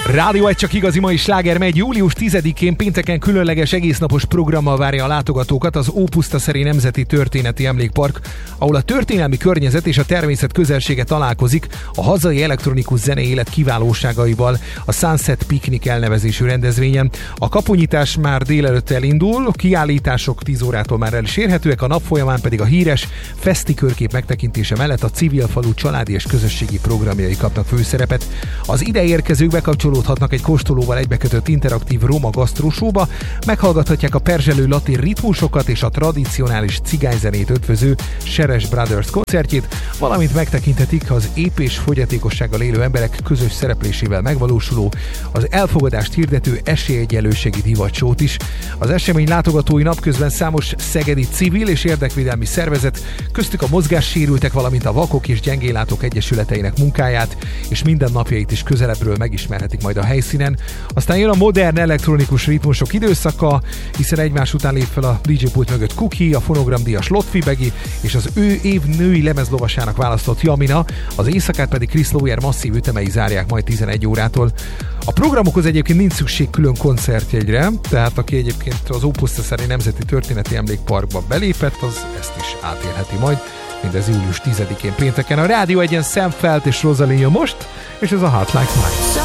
Rádió egy csak igazi mai sláger megy. Július 10-én pénteken különleges egésznapos programmal várja a látogatókat az Ópuszta-szeri Nemzeti Történeti Emlékpark, ahol a történelmi környezet és a természet közelsége találkozik a hazai elektronikus zenei élet kiválóságaival a Sunset Picnic elnevezésű rendezvényen. A kapunyítás már délelőtt elindul, a kiállítások 10 órától már el is érhetőek, a nap folyamán pedig a híres Feszti körkép megtekintése mellett a civil falu családi és közösségi programjai kapnak főszerepet. Az ide érkezők bekapcsolódhatnak egy kóstolóval egybekötött interaktív roma gasztrósóba, meghallgathatják a perzselő latin ritmusokat és a tradicionális cigányzenét ötvöző Seres Brothers koncertjét, valamint megtekinthetik az ép és fogyatékossággal élő emberek közös szereplésével megvalósuló, az elfogadást hirdető esélyegyenlőségi divacsót is. Az esemény látogatói napközben számos szegedi civil és érdekvédelmi szervezet, köztük a mozgássérültek, valamint a Vakok és Gyengéllátók Egyesületeinek munkáját és mindennapjait is közelebbről megismerhetik majd a helyszínen. Aztán jön a modern elektronikus ritmusok időszaka, hiszen egymás után lép fel a DJ pult mögött Cookie, a fonogramdíjas Lotfi Begi és az ő év női lemezlovasának választott Jamina, az éjszakát pedig Chris Lawyer masszív ütemei zárják majd 11 órától. A programokhoz egyébként nincs szükség külön koncertjegyre, tehát aki egyébként az Ópuszta-szeri Nemzeti Történeti Emlékparkba belépett, az ezt is átélheti majd. Mindez július 10-én pénteken. A Rádió egyen Sam Feldt és Rosalia most, és ez a Hot Like Mine.